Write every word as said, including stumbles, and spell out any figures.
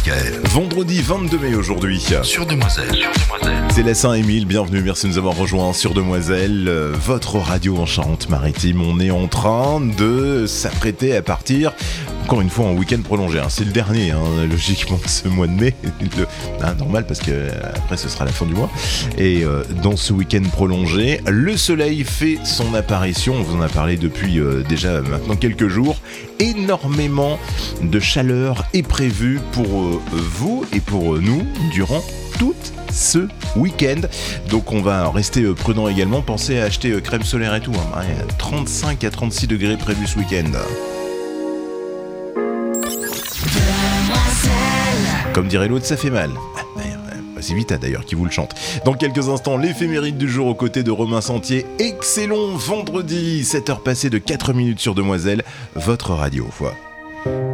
Mickaël. Vendredi vingt-deux mai aujourd'hui. Sur Demoiselle. Sur Demoiselle. C'est la Saint-Émile, bienvenue, merci de nous avoir rejoints sur Demoiselle, euh, votre radio en Charente-Maritime. On est en train de s'apprêter à partir, encore une fois en week-end prolongé, hein. C'est le dernier, hein, logiquement, de ce mois de mai, le, hein, normal parce que euh, après ce sera la fin du mois. Et euh, dans ce week-end prolongé, le soleil fait son apparition, on vous en a parlé depuis euh, déjà maintenant quelques jours. Énormément de chaleur est prévue pour euh, vous et pour euh, nous durant tout ce week-end. Donc on va rester prudent également. Pensez à acheter crème solaire et tout, hein. Ouais, trente-cinq à trente-six degrés prévus ce week-end. Comme dirait l'autre, ça fait mal. C'est Vita d'ailleurs qui vous le chante. Dans quelques instants, l'éphéméride du jour aux côtés de Romain Sentier. Excellent vendredi, sept heures passées de quatre minutes sur Demoiselle, votre radio. Voilà.